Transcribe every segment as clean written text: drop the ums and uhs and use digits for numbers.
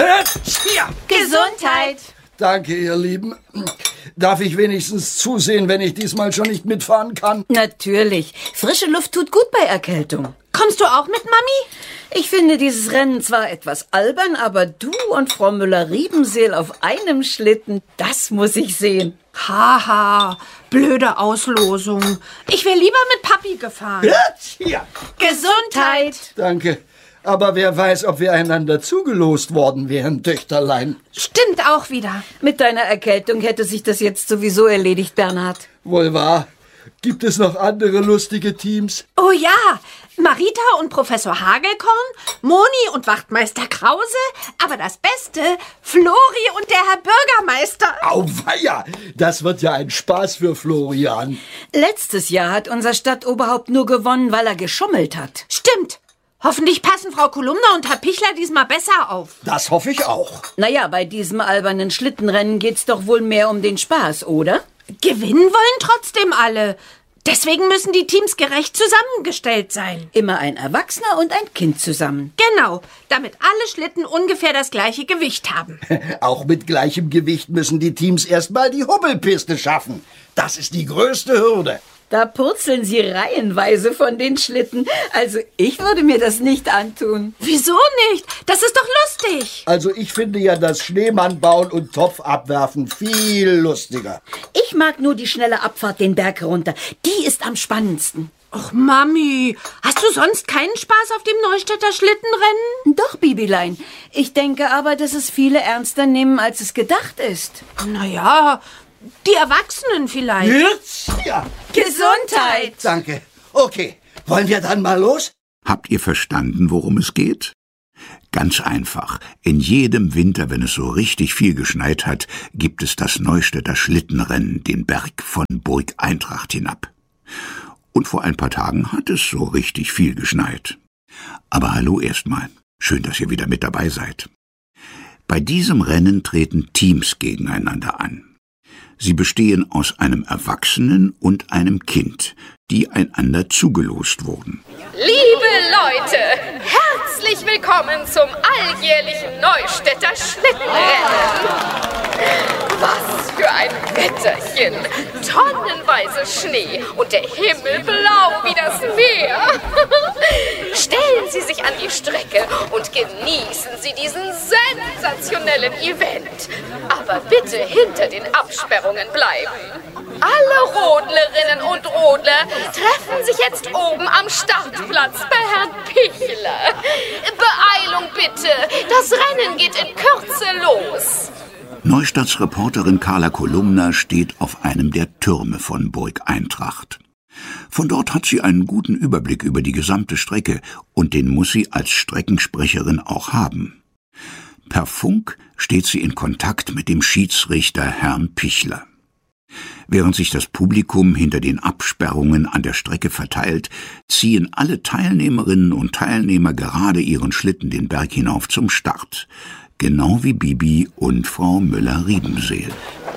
Hier. Gesundheit! Danke, ihr Lieben. Darf ich wenigstens zusehen, wenn ich diesmal schon nicht mitfahren kann? Natürlich. Frische Luft tut gut bei Erkältung. Kommst du auch mit, Mami? Ich finde dieses Rennen zwar etwas albern, aber du und Frau Müller-Riebenseel auf einem Schlitten, das muss ich sehen. Haha, blöde Auslosung. Ich wäre lieber mit Papi gefahren. Hier. Gesundheit! Danke. Aber wer weiß, ob wir einander zugelost worden wären, Töchterlein. Stimmt auch wieder. Mit deiner Erkältung hätte sich das jetzt sowieso erledigt, Bernhard. Wohl wahr. Gibt es noch andere lustige Teams? Oh ja, Marita und Professor Hagelkorn, Moni und Wachtmeister Krause, aber das Beste, Flori und der Herr Bürgermeister. Auweia, das wird ja ein Spaß für Florian. Letztes Jahr hat unser Stadtoberhaupt nur gewonnen, weil er geschummelt hat. Stimmt. Hoffentlich passen Frau Kolumna und Herr Pichler diesmal besser auf. Das hoffe ich auch. Naja, bei diesem albernen Schlittenrennen geht's doch wohl mehr um den Spaß, oder? Gewinnen wollen trotzdem alle. Deswegen müssen die Teams gerecht zusammengestellt sein. Immer ein Erwachsener und ein Kind zusammen. Genau, damit alle Schlitten ungefähr das gleiche Gewicht haben. Auch mit gleichem Gewicht müssen die Teams erstmal die Hubbelpiste schaffen. Das ist die größte Hürde. Da purzeln sie reihenweise von den Schlitten. Also ich würde mir das nicht antun. Wieso nicht? Das ist doch lustig. Also ich finde ja das Schneemann bauen und Topf abwerfen viel lustiger. Ich mag nur die schnelle Abfahrt den Berg runter. Die ist am spannendsten. Och, Mami, hast du sonst keinen Spaß auf dem Neustädter Schlittenrennen? Doch, Bibilein. Ich denke aber, dass es viele ernster nehmen, als es gedacht ist. Naja, die Erwachsenen vielleicht. Jetzt? Ja. Gesundheit! Danke. Okay, wollen wir dann mal los? Habt ihr verstanden, worum es geht? Ganz einfach. In jedem Winter, wenn es so richtig viel geschneit hat, gibt es das Neustädter Schlittenrennen, den Berg von Burg Eintracht hinab. Und vor ein paar Tagen hat es so richtig viel geschneit. Aber hallo erstmal. Schön, dass ihr wieder mit dabei seid. Bei diesem Rennen treten Teams gegeneinander an. Sie bestehen aus einem Erwachsenen und einem Kind, die einander zugelost wurden. Liebe Leute, herzlich willkommen zum alljährlichen Neustädter Schlittenrennen. Was für ein Wetterchen! Tonnenweise Schnee und der Himmel blau wie das Meer. Stellen Sie sich an die Strecke und genießen Sie diesen sensationellen Event. Aber bitte hinter den Absperrungen bleiben. Alle Rodlerinnen und Rodler treffen sich jetzt oben am Startplatz bei Herrn Pichler. Beeilung bitte, das Rennen geht in Kürze los. Neustadts Reporterin Carla Kolumna steht auf einem der Türme von Burg Eintracht. Von dort hat sie einen guten Überblick über die gesamte Strecke und den muss sie als Streckensprecherin auch haben. Per Funk steht sie in Kontakt mit dem Schiedsrichter Herrn Pichler. Während sich das Publikum hinter den Absperrungen an der Strecke verteilt, ziehen alle Teilnehmerinnen und Teilnehmer gerade ihren Schlitten den Berg hinauf zum Start. Genau wie Bibi und Frau Müller-Riebenseel.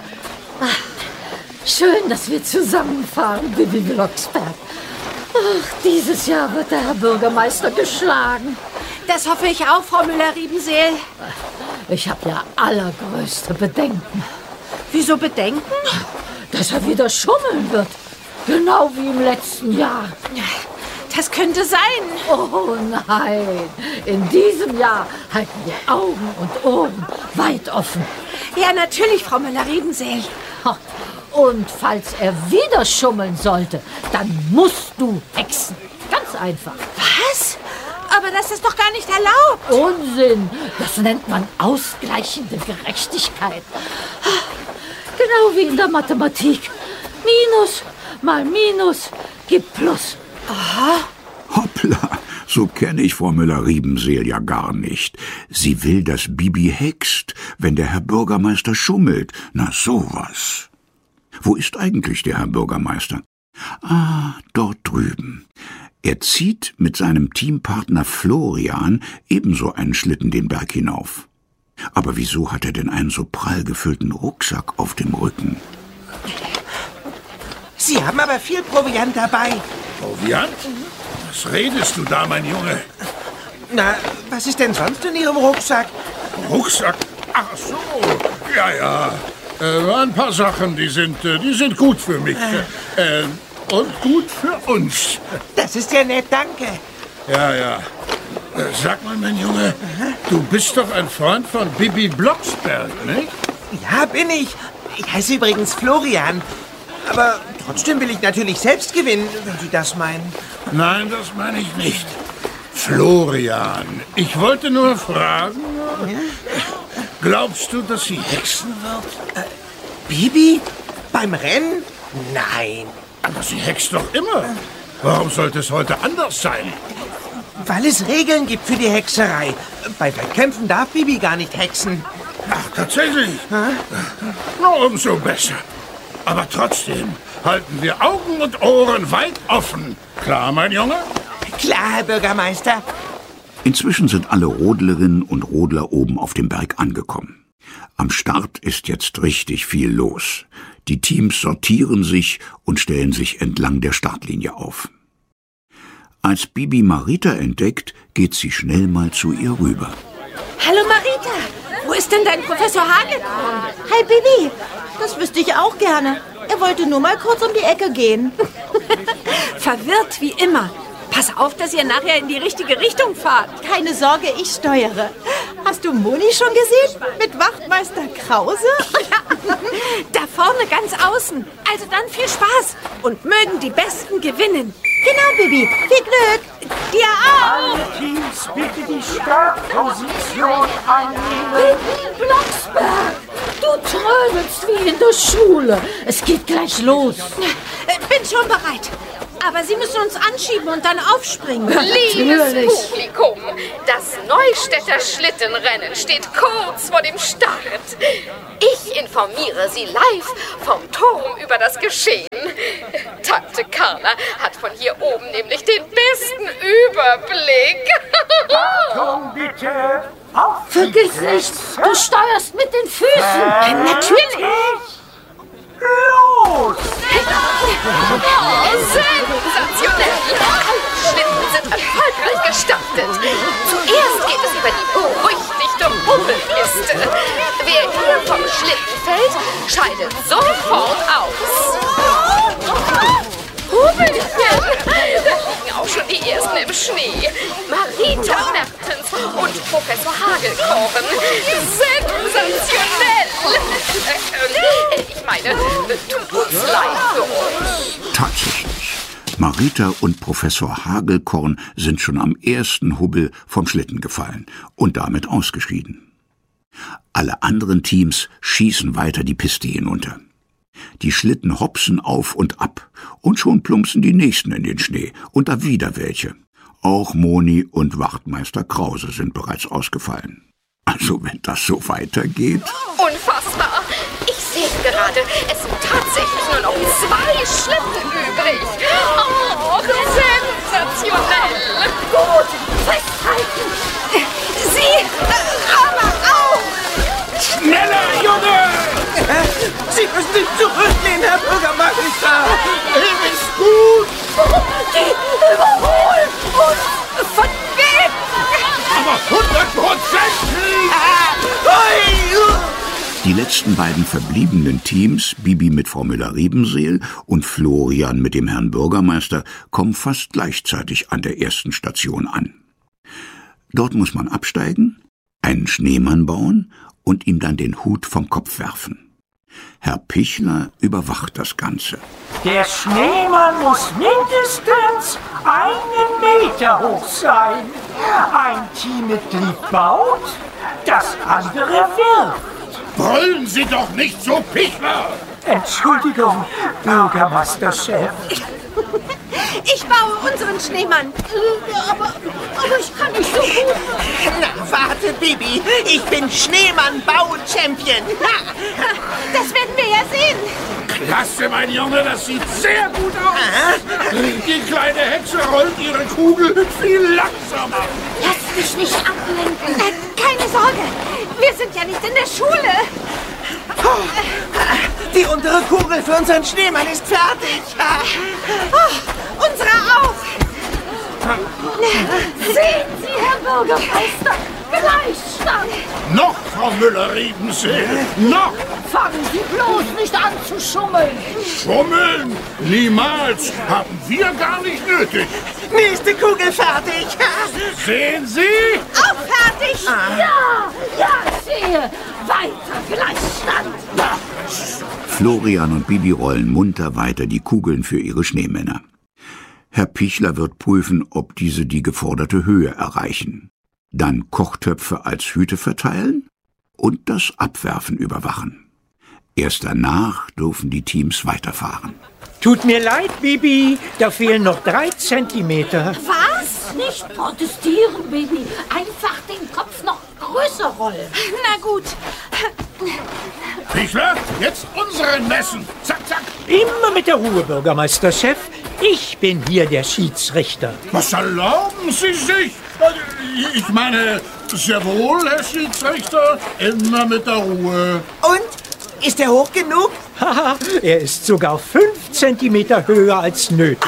Schön, dass wir zusammenfahren, Bibi Blocksberg. Ach, dieses Jahr wird der Herr Bürgermeister geschlagen. Das hoffe ich auch, Frau Müller-Riebenseel. Ich habe ja allergrößte Bedenken. Wieso Bedenken? Dass er wieder schummeln wird. Genau wie im letzten Jahr. Das könnte sein. Oh nein, in diesem Jahr halten wir Augen und Ohren weit offen. Ja, natürlich, Frau Müller-Riebenseel. Und falls er wieder schummeln sollte, dann musst du hexen. Ganz einfach. Was? Aber das ist doch gar nicht erlaubt. Unsinn. Das nennt man ausgleichende Gerechtigkeit. Genau wie in der Mathematik. Minus mal Minus gibt Plus. Aha. Hoppla, so kenne ich Frau Müller-Riebenseel ja gar nicht. Sie will, dass Bibi hext, wenn der Herr Bürgermeister schummelt. Na sowas. Wo ist eigentlich der Herr Bürgermeister? Ah, dort drüben. Er zieht mit seinem Teampartner Florian ebenso einen Schlitten den Berg hinauf. Aber wieso hat er denn einen so prall gefüllten Rucksack auf dem Rücken? Sie haben aber viel Proviant dabei. Proviant? Was redest du da, mein Junge? Na, was ist denn sonst in Ihrem Rucksack? Rucksack? Ach so, ja. Ein paar Sachen, die sind gut für mich. Und gut für uns. Das ist ja nett, danke. Ja. Sag mal, mein Junge, du bist doch ein Freund von Bibi Blocksberg, nicht? Ja, bin ich. Ich heiße übrigens Florian. Aber trotzdem will ich natürlich selbst gewinnen, wenn Sie das meinen. Nein, das meine ich nicht. Florian, ich wollte nur fragen, glaubst du, dass sie hexen wird? Bibi? Beim Rennen? Nein. Aber sie hext doch immer. Warum sollte es heute anders sein? Weil es Regeln gibt für die Hexerei. Bei Wettkämpfen darf Bibi gar nicht hexen. Ach, tatsächlich? Na, umso besser. Aber trotzdem halten wir Augen und Ohren weit offen. Klar, mein Junge? Klar, Herr Bürgermeister. Inzwischen sind alle Rodlerinnen und Rodler oben auf dem Berg angekommen. Am Start ist jetzt richtig viel los. Die Teams sortieren sich und stellen sich entlang der Startlinie auf. Als Bibi Marita entdeckt, geht sie schnell mal zu ihr rüber. Hallo Marita, wo ist denn dein Professor Hagelkorn? Hi Bibi, das wüsste ich auch gerne. Er wollte nur mal kurz um die Ecke gehen. Verwirrt wie immer. Pass auf, dass ihr nachher in die richtige Richtung fahrt. Keine Sorge, ich steuere. Hast du Moni schon gesehen? Mit Wachtmeister Krause? Ja, da vorne ganz außen. Also dann viel Spaß und mögen die Besten gewinnen. Genau, Bibi. Viel Glück. Dir auch. Alle Teams bitte die Startposition einnehmen. Bibi Blocksberg, du trödelst wie in der Schule. Es geht gleich los. Bin schon bereit. Aber Sie müssen uns anschieben und dann aufspringen. Liebes Publikum, das Neustädter Schlittenrennen steht kurz vor dem Start. Ich informiere Sie live vom Turm über das Geschehen. Tante Carla hat von hier oben nämlich den besten Überblick. Achtung bitte! Auf die Vergiss Plätze. nicht, du steuerst mit den Füßen. Natürlich. Los! Sensationell! Schlitten sind erfolgreich gestartet. Zuerst geht es über die berüchtigte Hubbelpiste. Wer hier vom Schlitten fällt, scheidet sofort aus. Hubbelchen! Da liegen auch schon die Ersten im Schnee. Marita Mertens und Professor Hagelkorn. Sensationell! Ich meine, tut uns leid für uns. Tatsächlich. Marita und Professor Hagelkorn sind schon am ersten Hubbel vom Schlitten gefallen und damit ausgeschieden. Alle anderen Teams schießen weiter die Piste hinunter. Die Schlitten hopsen auf und ab und schon plumpsen die nächsten in den Schnee und da wieder welche. Auch Moni und Wachtmeister Krause sind bereits ausgefallen. Also wenn das so weitergeht... Unfassbar! Ich sehe gerade, es sind tatsächlich nur noch 2 Schlitten übrig. Oh, sensationell! Gut, festhalten. Sie, aber auch. Schneller, Junge! Sie müssen sich zurücklehnen, Herr Bürgermeister. Ist gut! Die überholen uns. Von wem? Aber 100%! Die letzten beiden verbliebenen Teams, Bibi mit Frau Müller-Riebenseel und Florian mit dem Herrn Bürgermeister, kommen fast gleichzeitig an der ersten Station an. Dort muss man absteigen, einen Schneemann bauen und ihm dann den Hut vom Kopf werfen. Herr Pichler überwacht das Ganze. Der Schneemann muss mindestens 1 Meter hoch sein. Ein Teammitglied baut, das andere wirft. Brüllen Sie doch nicht so, Pichler! Entschuldigung, Bürgermeisterchef. Ich baue unseren Schneemann. Aber ich kann nicht so gut. Na, warte, Bibi. Ich bin Schneemann-Bau-Champion. Das werden wir ja sehen. Klasse, mein Junge, das sieht sehr gut aus. Die kleine Hexe rollt ihre Kugel viel langsamer. Lass dich nicht ablenken. Keine Sorge, wir sind ja nicht in der Schule. Die untere Kugel für unseren Schneemann ist fertig. Unsere auch. Sehen Sie, Herr Bürgermeister, Gleichstand! Noch, Frau Müller-Riebenseel, noch! Fangen Sie bloß nicht an zu schummeln! Schummeln? Niemals! Haben wir gar nicht nötig. Nächste Kugel fertig. Sehen Sie? Auch fertig. Ja, ich sehe! Weiter Gleichstand! Florian und Bibi rollen munter weiter die Kugeln für ihre Schneemänner. Herr Pichler wird prüfen, ob diese die geforderte Höhe erreichen. Dann Kochtöpfe als Hüte verteilen und das Abwerfen überwachen. Erst danach dürfen die Teams weiterfahren. Tut mir leid, Bibi, da fehlen noch 3 Zentimeter. Was? Nicht protestieren, Baby. Einfach den Kopf noch größer rollen. Na gut. Pichler, jetzt unseren messen. Zack, zack. Immer mit der Ruhe, Bürgermeisterchef. Ich bin hier der Schiedsrichter. Was erlauben Sie sich? Ich meine, sehr wohl, Herr Schiedsrichter. Immer mit der Ruhe. Und? Ist er hoch genug? Haha, er ist sogar 5 Zentimeter höher als nötig.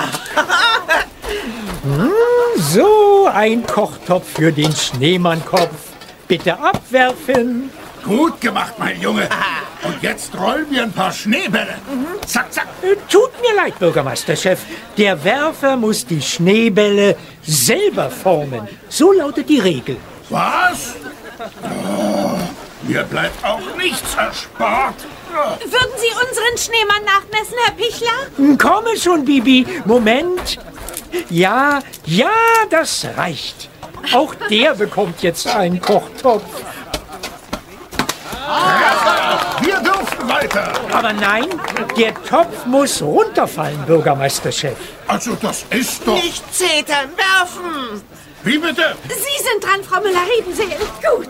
So, ein Kochtopf für den Schneemannkopf. Bitte abwerfen. Gut gemacht, mein Junge. Und jetzt rollen wir ein paar Schneebälle. Zack, zack. Tut mir leid, Bürgermeisterchef. Der Werfer muss die Schneebälle selber formen. So lautet die Regel. Was? Oh, mir bleibt auch nichts erspart. Würden Sie unseren Schneemann nachmessen, Herr Pichler? Komme schon, Bibi. Moment. Ja, das reicht. Auch der bekommt jetzt einen Kochtopf. Wir dürfen weiter. Aber nein, der Topf muss runterfallen, Bürgermeisterchef. Also das ist doch... Nicht zetern, werfen. Wie bitte? Sie sind dran, Frau Müller-Riebenseel. Gut.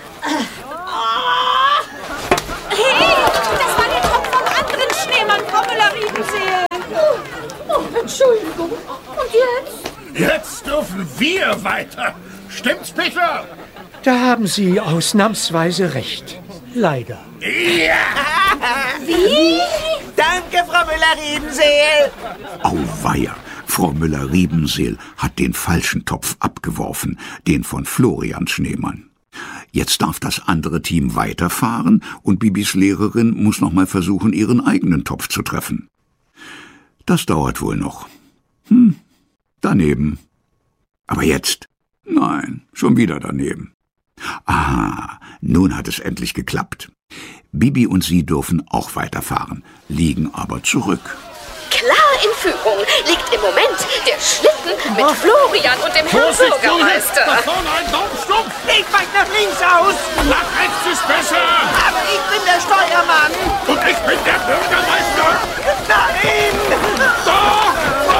Hey, das war der Topf vom anderen Schneemann, Frau Müller-Riebenseel. Oh, Entschuldigung. Und jetzt? Jetzt dürfen wir weiter. Stimmt's, Pichler? Da haben Sie ausnahmsweise recht. Leider. Ja! Wie? Danke, Frau Müller-Riebenseel. Auweia, Frau Müller-Riebenseel hat den falschen Topf abgeworfen, den von Florian Schneemann. Jetzt darf das andere Team weiterfahren und Bibis Lehrerin muss noch mal versuchen, ihren eigenen Topf zu treffen. Das dauert wohl noch. Daneben. Aber jetzt? Nein, schon wieder daneben. Aha, nun hat es endlich geklappt. Bibi und sie dürfen auch weiterfahren, liegen aber zurück. Klar in Führung liegt im Moment der Schlitten mit Florian und dem Herrn Bürgermeister. Da vorne ein Baumstumpf. Ich weich nach links aus. Nach rechts ist besser. Aber ich bin der Steuermann. Und ich bin der Bürgermeister. Nein! Doch!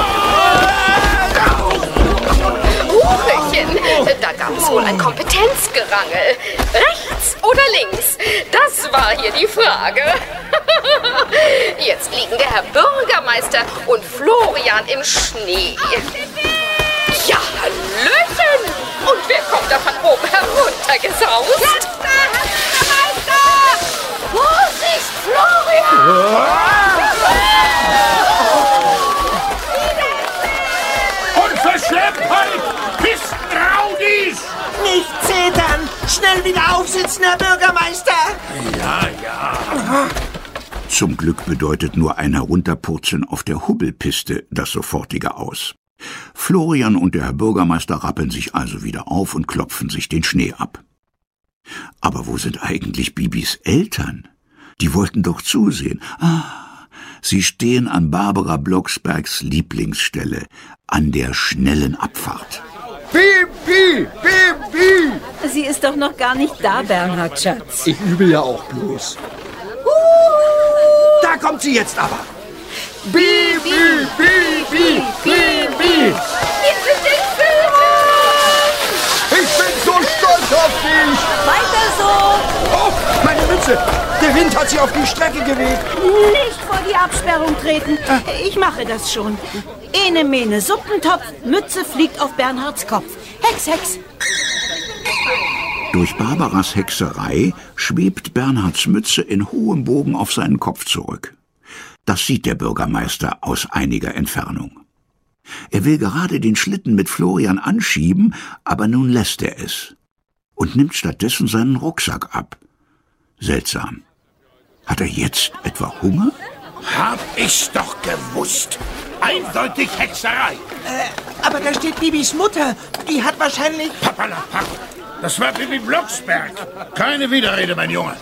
Hurrchen, da gab es wohl ein Kompetenzgerangel. Rechts oder links? Das war hier die Frage. Jetzt liegen der Herr Bürgermeister und Florian im Schnee. Ja, Hallöchen! Und wer kommt da von oben heruntergesaust? Jetzt da, Herr Bürgermeister! Vorsicht, Florian! Unverschämtheit! Pistenraudis! Nicht zetern! Schnell wieder aufsitzen, Herr Bürgermeister! Ja. Zum Glück bedeutet nur ein Herunterpurzeln auf der Hubbelpiste das sofortige Aus. Florian und der Herr Bürgermeister rappeln sich also wieder auf und klopfen sich den Schnee ab. Aber wo sind eigentlich Bibis Eltern? Die wollten doch zusehen. Sie stehen an Barbara Blocksbergs Lieblingsstelle, an der schnellen Abfahrt. Bibi! Bibi! Sie ist doch noch gar nicht da, Bernhard, Schatz. Ich übe ja auch bloß. Da kommt sie jetzt aber. Bibi! Bibi! Bibi! Wir sind in Führung! Ich bin so stolz auf dich! Weiter so! Oh, meine Mütze! Der Wind hat sie auf die Strecke geweht. Nicht vor die Absperrung treten. Ich mache das schon. Ene mene Suppentopf, Mütze fliegt auf Bernhards Kopf. Hex, Hex. Durch Barbaras Hexerei schwebt Bernhards Mütze in hohem Bogen auf seinen Kopf zurück. Das sieht der Bürgermeister aus einiger Entfernung. Er will gerade den Schlitten mit Florian anschieben, aber nun lässt er es. und nimmt stattdessen seinen Rucksack ab. Seltsam. Hat er jetzt etwa Hunger? Hab ich's doch gewusst. Eindeutig Hexerei. Aber da steht Bibis Mutter. Die hat wahrscheinlich... Papperlapapp. Das war Bibi Blocksberg. Keine Widerrede, mein Junge.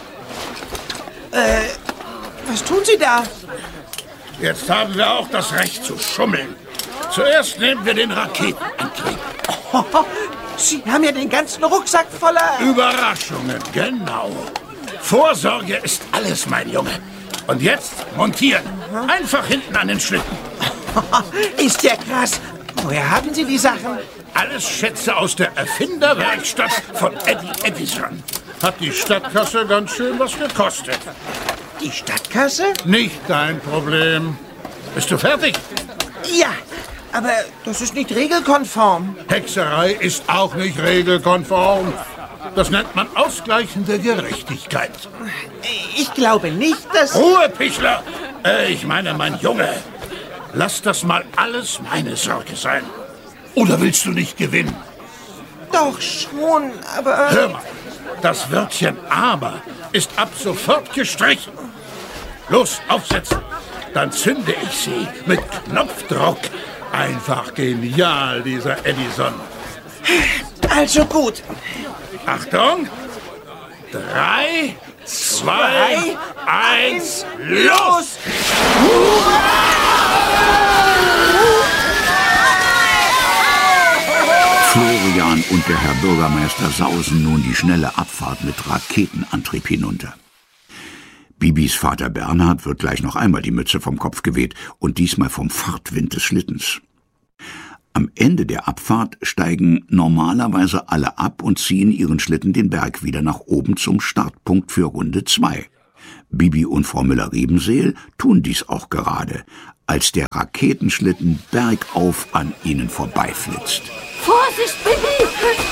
Was tun Sie da? Jetzt haben wir auch das Recht zu schummeln. Zuerst nehmen wir den Raketenantrieb. Oh, Sie haben ja den ganzen Rucksack voller... Überraschungen, genau. Vorsorge ist alles, mein Junge. Und jetzt montieren. Einfach hinten an den Schlitten. Ist ja krass. Woher haben Sie die Sachen? Alles Schätze aus der Erfinderwerkstatt von Eddie Edison. Hat die Stadtkasse ganz schön was gekostet. Die Stadtkasse? Nicht dein Problem. Bist du fertig? Ja, aber das ist nicht regelkonform. Hexerei ist auch nicht regelkonform. Das nennt man ausgleichende Gerechtigkeit. Ich glaube nicht, dass... Ruhe, Pichler! Ich meine, mein Junge. Lass das mal alles meine Sorge sein. Oder willst du nicht gewinnen? Doch schon, aber... Hör mal, das Wörtchen aber ist ab sofort gestrichen. Los, aufsetzen. Dann zünde ich sie mit Knopfdruck. Einfach genial, dieser Edison. Also gut. Achtung. 3, 2, 1, los! Florian und der Herr Bürgermeister sausen nun die schnelle Abfahrt mit Raketenantrieb hinunter. Bibis Vater Bernhard wird gleich noch einmal die Mütze vom Kopf geweht und diesmal vom Fahrtwind des Schlittens. Am Ende der Abfahrt steigen normalerweise alle ab und ziehen ihren Schlitten den Berg wieder nach oben zum Startpunkt für Runde 2. Bibi und Frau Müller-Riebenseel tun dies auch gerade, als der Raketenschlitten bergauf an ihnen vorbeiflitzt. Vorsicht, Bibi!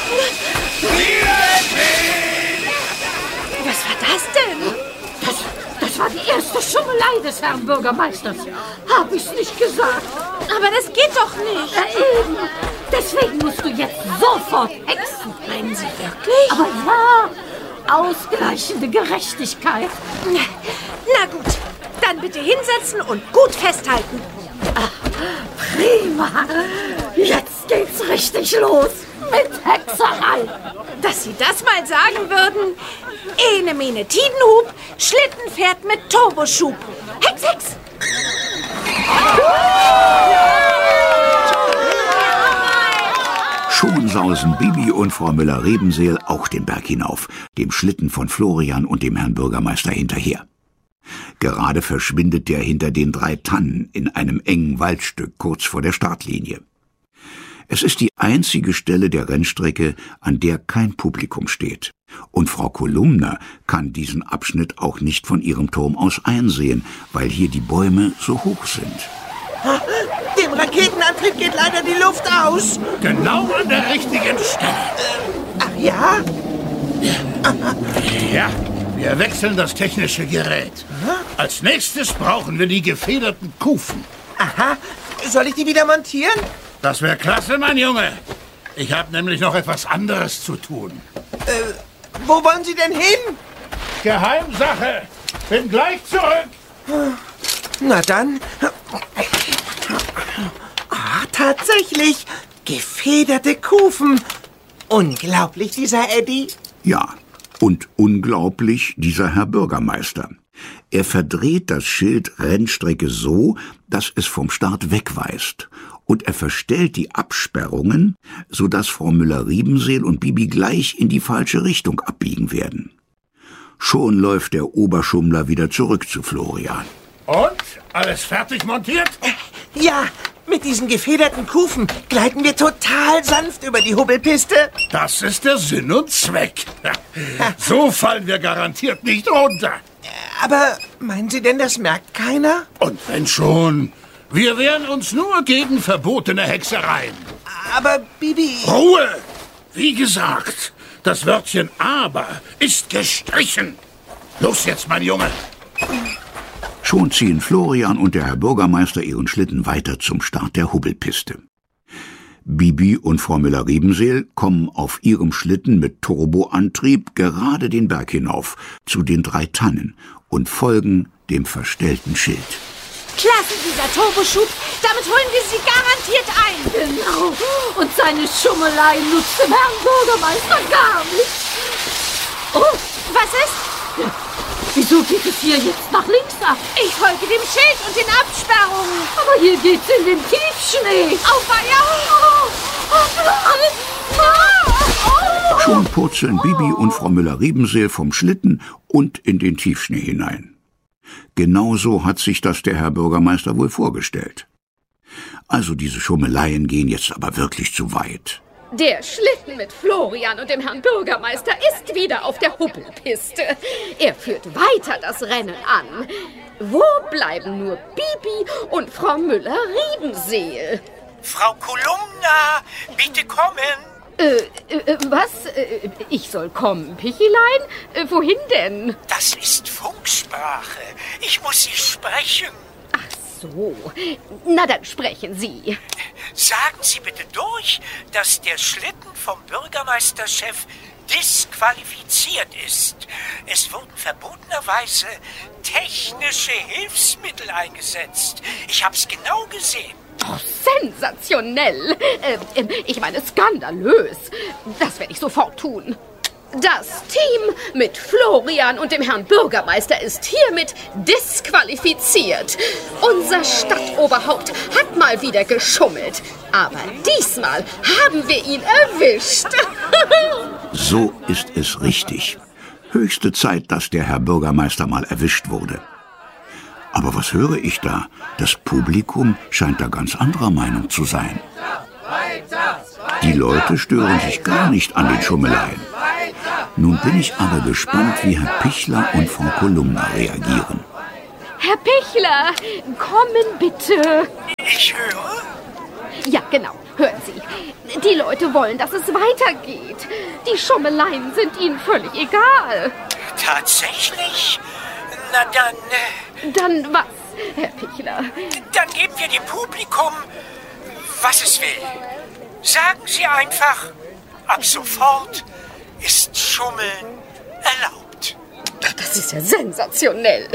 Was war das denn? Das war die erste Schummelei des Herrn Bürgermeisters. Hab ich's nicht gesagt? Aber das geht doch nicht. Ja, eben. Deswegen musst du jetzt sofort hexen. Meinen Sie wirklich? Aber ja, ausgleichende Gerechtigkeit. Na gut, dann bitte hinsetzen und gut festhalten. Ach, prima. Jetzt geht's richtig los mit Hexerei. Dass Sie das mal sagen würden. Ene mene Tidenhub, Schlitten fährt mit Turboschub. Hex, Hex! Schon sausen Bibi und Frau Müller-Riebenseel auch den Berg hinauf, dem Schlitten von Florian und dem Herrn Bürgermeister hinterher. Gerade verschwindet der hinter den 3 Tannen in einem engen Waldstück kurz vor der Startlinie. Es ist die einzige Stelle der Rennstrecke, an der kein Publikum steht. Und Frau Kolumna kann diesen Abschnitt auch nicht von ihrem Turm aus einsehen, weil hier die Bäume so hoch sind. Dem Raketenantrieb geht leider die Luft aus. Genau an der richtigen Stelle. Ach ja? Ja, wir wechseln das technische Gerät. Als nächstes brauchen wir die gefederten Kufen. Aha, soll ich die wieder montieren? Das wäre klasse, mein Junge. Ich habe nämlich noch etwas anderes zu tun. Wo wollen Sie denn hin? Geheimsache. Bin gleich zurück. Na dann. Tatsächlich. Gefederte Kufen. Unglaublich, dieser Eddie. Ja, und unglaublich dieser Herr Bürgermeister. Er verdreht das Schild Rennstrecke so, dass es vom Start wegweist. Und er verstellt die Absperrungen, sodass Frau Müller-Riebenseel und Bibi gleich in die falsche Richtung abbiegen werden. Schon läuft der Oberschummler wieder zurück zu Florian. Und? Alles fertig montiert? Ja, mit diesen gefederten Kufen gleiten wir total sanft über die Hubbelpiste. Das ist der Sinn und Zweck. So fallen wir garantiert nicht runter. Aber meinen Sie denn, das merkt keiner? Und wenn schon, wir wehren uns nur gegen verbotene Hexereien. Aber Bibi... Ruhe! Wie gesagt, das Wörtchen aber ist gestrichen. Los jetzt, mein Junge. Schon ziehen Florian und der Herr Bürgermeister ihren Schlitten weiter zum Start der Hubbelpiste. Bibi und Frau Müller-Riebenseel kommen auf ihrem Schlitten mit Turboantrieb gerade den Berg hinauf zu den 3 Tannen und folgen dem verstellten Schild. Klasse, dieser Turboschub. Damit holen wir sie garantiert ein. Genau. Und seine Schummelei nutzt dem Herrn Bürgermeister gar nicht. Oh, was ist? Ja. Wieso geht es hier jetzt nach links ab? Ich folge dem Schild und den Absperrungen. Aber hier geht's in den Tiefschnee. Auweia! Schon purzeln Bibi und Frau Müller-Riebenseel vom Schlitten und in den Tiefschnee hinein. Genauso hat sich das der Herr Bürgermeister wohl vorgestellt. Also diese Schummeleien gehen jetzt aber wirklich zu weit. Der Schlitten mit Florian und dem Herrn Bürgermeister ist wieder auf der Hubbelpiste. Er führt weiter das Rennen an. Wo bleiben nur Bibi und Frau Müller-Riebenseel? Frau Kolumna, bitte kommen. Was? Ich soll kommen, Pichilein? Wohin denn? Das ist Funksprache. Ich muss Sie sprechen. Ach so. Na, dann sprechen Sie. Sagen Sie bitte durch, dass der Schlitten vom Bürgermeisterchef disqualifiziert ist. Es wurden verbotenerweise technische Hilfsmittel eingesetzt. Ich hab's genau gesehen. Oh, sensationell. Ich meine, skandalös. Das werde ich sofort tun. Das Team mit Florian und dem Herrn Bürgermeister ist hiermit disqualifiziert. Unser Stadtoberhaupt hat mal wieder geschummelt. Aber diesmal haben wir ihn erwischt. So ist es richtig. Höchste Zeit, dass der Herr Bürgermeister mal erwischt wurde. Aber was höre ich da? Das Publikum scheint da ganz anderer Meinung zu sein. Die Leute stören sich gar nicht an den Schummeleien. Nun bin ich aber gespannt, wie Herr Pichler und Frau Kolumna reagieren. Herr Pichler, kommen bitte. Ich höre? Ja, genau. Hören Sie. Die Leute wollen, dass es weitergeht. Die Schummeleien sind ihnen völlig egal. Tatsächlich? Na dann... Dann was, Herr Pichler? Dann geben wir dem Publikum, was es will. Sagen Sie einfach, ab sofort ist Schummeln erlaubt. Das ist ja sensationell.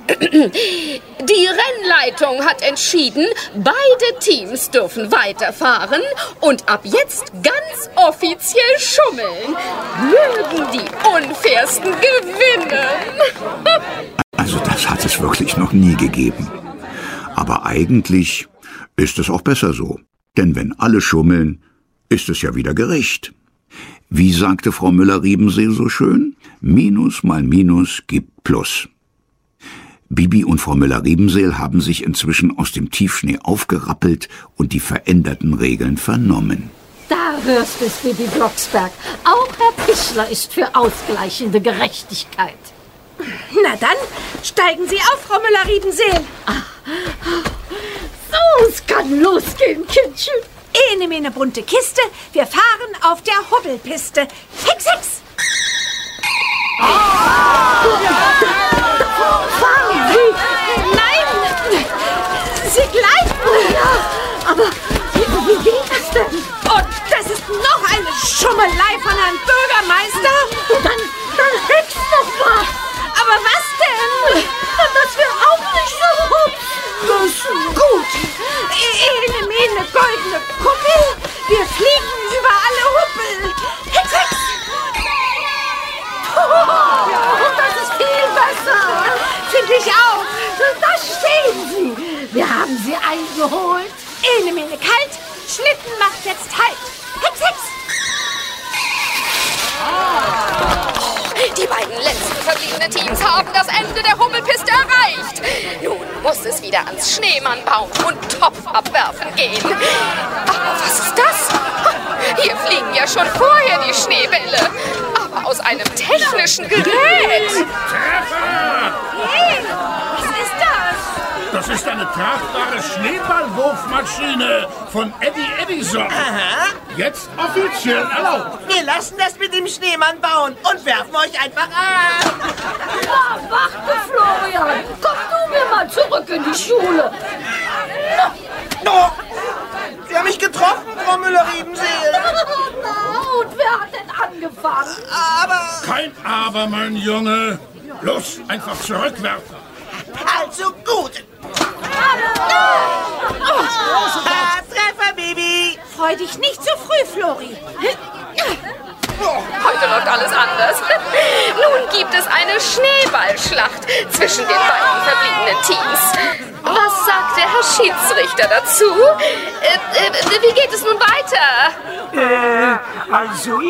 Die Rennleitung hat entschieden, beide Teams dürfen weiterfahren und ab jetzt ganz offiziell schummeln. Mögen die Unfairsten gewinnen. Also das hat es wirklich noch nie gegeben. Aber eigentlich ist es auch besser so. Denn wenn alle schummeln, ist es ja wieder gerecht. Wie sagte Frau Müller-Riebenseel so schön? Minus mal Minus gibt Plus. Bibi und Frau Müller-Riebenseel haben sich inzwischen aus dem Tiefschnee aufgerappelt und die veränderten Regeln vernommen. Da hörst du es, Bibi Blocksberg. Auch Herr Pichler ist für ausgleichende Gerechtigkeit. Na dann, steigen Sie auf, Frau Müller-Riebenseel. So, es kann losgehen, Kindchen. Ene, mene, bunte Kiste. Wir fahren auf der Hubbelpiste. Hex, hex! Fahren Sie! Nein! Sie gleiten! Ja, aber wie geht das denn? Und das ist noch eine Schummelei von Herrn Bürgermeister. Und dann hätt's noch was. Aber was denn? Dass wir auch nicht so hupsen müssen. Gut. Ene, mene, goldene Kuppel. Wir fliegen über alle Huppel. Hex, hex! Das ist viel besser. Finde ich auch. Da stehen Sie. Wir haben Sie eingeholt. Ene, mene, kalt. Schlitten macht jetzt Halt. Hex, hex! Die beiden letzten verbliebenen Teams haben das Ende der Hubbelpiste erreicht. Nun muss es wieder ans Schneemann bauen und Topf abwerfen gehen. Aber was ist das? Hier fliegen ja schon vorher die Schneebälle. Aber aus einem technischen Gerät. Treffer! Hey, was ist das? Das ist eine tragbare Schneeballwurfmaschine von Eddie Edison. Aha. Jetzt offiziell erlaubt. Wir lassen das mit dem Schneemann bauen und werfen euch einfach an. Na, warte, Florian. Komm du mir mal zurück in die Schule. Oh, Sie haben mich getroffen, Frau Müller-Riebenseel. Und wer hat denn angefangen? Aber... Kein Aber, mein Junge. Los, einfach zurückwerfen. Also gut. Treffer, Baby. Freu dich nicht zu früh, Flori. Heute läuft alles anders. Nun gibt es eine Schneeballschlacht zwischen den beiden verbliebenen Teams. Was sagt der Herr Schiedsrichter dazu? Wie geht es nun weiter? Also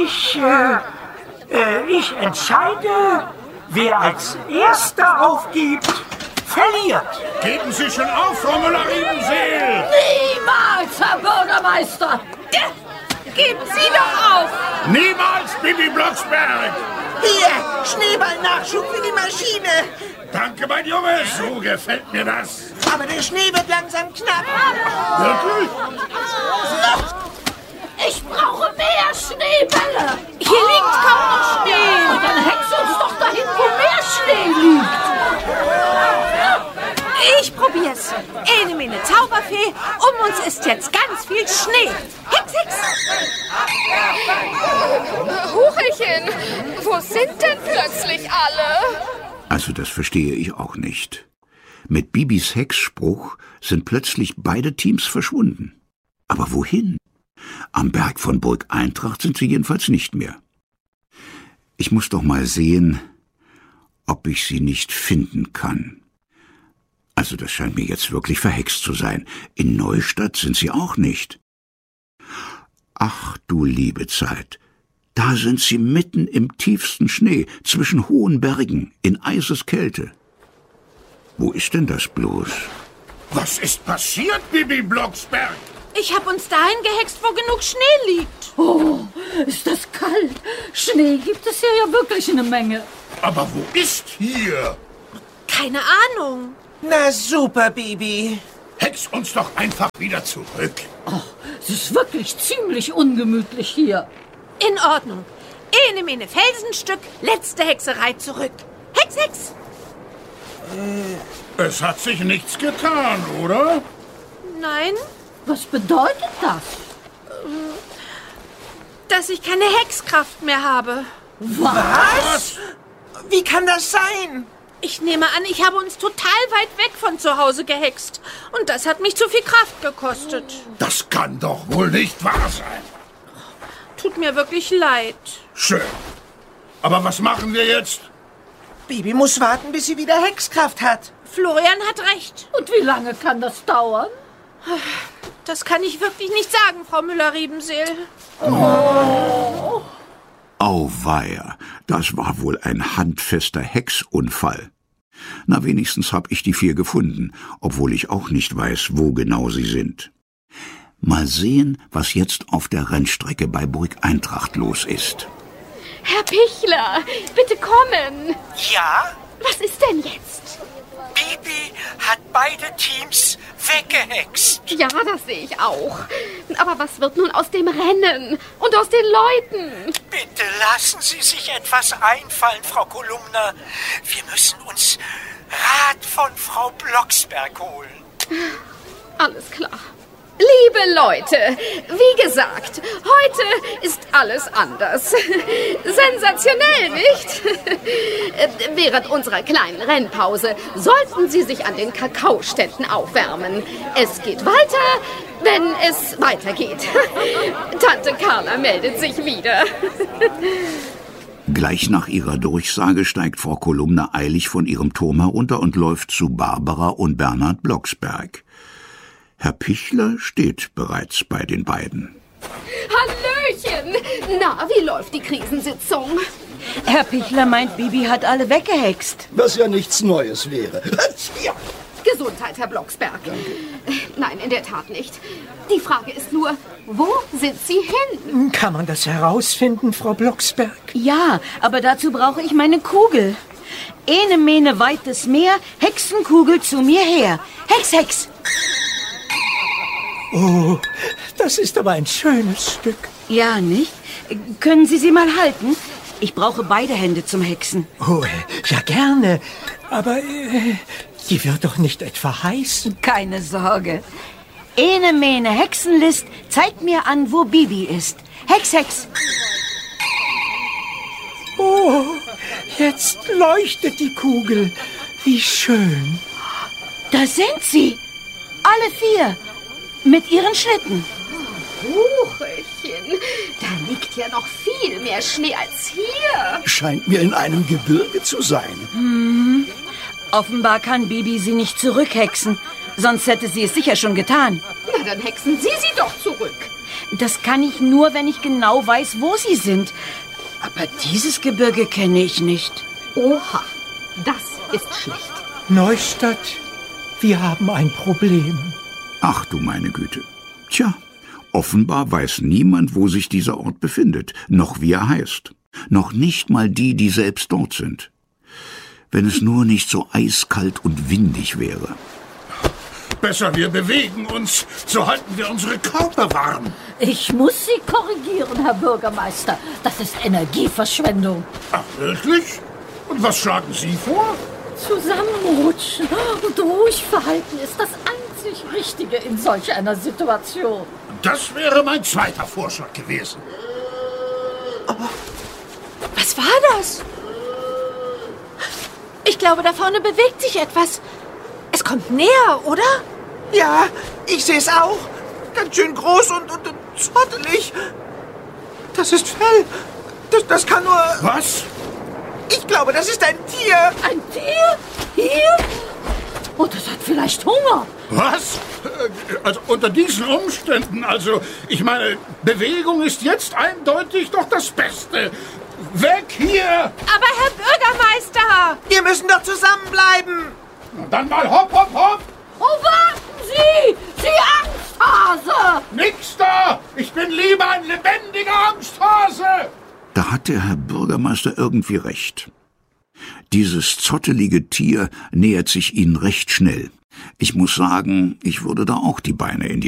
ich entscheide, wer als Erster aufgibt, verliert. Geben Sie schon auf, Frau Müller-Riebenseel. Niemals, Herr Bürgermeister. Geben Sie doch auf. Niemals, Bibi Blocksberg. Hier, Schneeballnachschub für die Maschine. Danke, mein Junge. So gefällt mir das. Aber der Schnee wird langsam knapp. Wirklich? Ich brauche mehr Schneebälle. Hier liegt kaum noch Schnee. Und dann hext uns doch dahin, wo mehr Schnee liegt. Ich probier's. Ene Mene Zauberfee, uns ist jetzt ganz viel Schnee. Hex, Hex. Huchelchen, wo sind denn plötzlich alle? Also das verstehe ich auch nicht. Mit Bibis Hexspruch sind plötzlich beide Teams verschwunden. Aber wohin? Am Berg von Burg Eintracht sind sie jedenfalls nicht mehr. Ich muss doch mal sehen, ob ich sie nicht finden kann. Also das scheint mir jetzt wirklich verhext zu sein. In Neustadt sind sie auch nicht. Ach du liebe Zeit, da sind sie mitten im tiefsten Schnee, zwischen hohen Bergen, in Eiseskälte. Wo ist denn das bloß? Was ist passiert, Bibi Blocksberg? Ich hab uns dahin gehext, wo genug Schnee liegt. Oh, ist das kalt. Schnee gibt es hier ja wirklich eine Menge. Aber wo ist hier? Keine Ahnung. Na super, Bibi. Hex uns doch einfach wieder zurück. Oh, es ist wirklich ziemlich ungemütlich hier. In Ordnung. Ene Mene Felsenstück, letzte Hexerei zurück. Hex, Hex. Es hat sich nichts getan, oder? Nein, Was bedeutet das? dass ich keine Hexkraft mehr habe. Was? Wie kann das sein? Ich nehme an, ich habe uns total weit weg von zu Hause gehext. Und das hat mich zu viel Kraft gekostet. Das kann doch wohl nicht wahr sein. Tut mir wirklich leid. Schön. Aber was machen wir jetzt? Bibi muss warten, bis sie wieder Hexkraft hat. Florian hat recht. Und wie lange kann das dauern? Das kann ich wirklich nicht sagen, Frau Müller-Riebenseel. Auweia, das war wohl ein handfester Hexunfall. Na, wenigstens hab ich die 4 gefunden, obwohl ich auch nicht weiß, wo genau sie sind. Mal sehen, was jetzt auf der Rennstrecke bei Burg Eintracht los ist. Herr Pichler, bitte kommen. Ja? Was ist denn jetzt? Bibi hat beide Teams weggehext. Ja, das sehe ich auch. Aber was wird nun aus dem Rennen und aus den Leuten? Bitte lassen Sie sich etwas einfallen, Frau Kolumna. Wir müssen uns Rat von Frau Blocksberg holen. Alles klar. Liebe Leute, wie gesagt, heute ist alles anders. Sensationell, nicht? Während unserer kleinen Rennpause sollten Sie sich an den Kakaoständen aufwärmen. Es geht weiter, wenn es weitergeht. Tante Carla meldet sich wieder. Gleich nach ihrer Durchsage steigt Frau Kolumna eilig von ihrem Turm herunter und läuft zu Barbara und Bernhard Blocksberg. Herr Pichler steht bereits bei den beiden. Hallöchen! Na, wie läuft die Krisensitzung? Herr Pichler meint, Bibi hat alle weggehext. Was ja nichts Neues wäre. Ja. Gesundheit, Herr Blocksberg. Nein, in der Tat nicht. Die Frage ist nur, wo sind Sie hin? Kann man das herausfinden, Frau Blocksberg? Ja, aber dazu brauche ich meine Kugel. Ene Mene weites Meer, Hexenkugel zu mir her. Hex, Hex! Oh, das ist aber ein schönes Stück. Ja, nicht? Können Sie sie mal halten? Ich brauche beide Hände zum Hexen. Oh, ja gerne. Aber die wird doch nicht etwa heiß? Keine Sorge. Ene mene Hexenlist, zeigt mir an, wo Bibi ist. Hex, Hex. Oh, jetzt leuchtet die Kugel. Wie schön. Da sind sie. Alle 4. Mit ihren Schlitten. Huchelchen, da liegt ja noch viel mehr Schnee als hier. Scheint mir in einem Gebirge zu sein. Offenbar kann Bibi sie nicht zurückhexen. Sonst hätte sie es sicher schon getan. Na, dann hexen Sie sie doch zurück. Das kann ich nur, wenn ich genau weiß, wo sie sind. Aber dieses Gebirge kenne ich nicht. Oha, das ist schlecht. Neustadt, wir haben ein Problem. Ach du meine Güte. Tja, offenbar weiß niemand, wo sich dieser Ort befindet, noch wie er heißt. Noch nicht mal die selbst dort sind. Wenn es nur nicht so eiskalt und windig wäre. Besser, wir bewegen uns, so halten wir unsere Körper warm. Ich muss Sie korrigieren, Herr Bürgermeister. Das ist Energieverschwendung. Ach, wirklich? Und was schlagen Sie vor? Zusammenrutschen und ruhig verhalten ist das einzig Richtige in solch einer Situation. Das wäre mein zweiter Vorschlag gewesen. Aber was war das? Ich glaube, da vorne bewegt sich etwas. Es kommt näher, oder? Ja, ich sehe es auch. Ganz schön groß und zottelig. Das ist Fell. Das kann nur... Was? Ich glaube, das ist ein Tier. Ein Tier? Hier? Oh, das hat vielleicht Hunger. Was? Also unter diesen Umständen, ich meine, Bewegung ist jetzt eindeutig doch das Beste. Weg hier! Aber Herr Bürgermeister! Wir müssen doch zusammenbleiben. Dann mal hopp, hopp, hopp! Oh, warten Sie! Sie Angsthase! Nix da! Ich bin lieber ein lebendiger Angsthase! Da hat der Herr Bürgermeister irgendwie recht. Dieses zottelige Tier nähert sich ihnen recht schnell. Ich muss sagen, ich würde da auch die Beine in die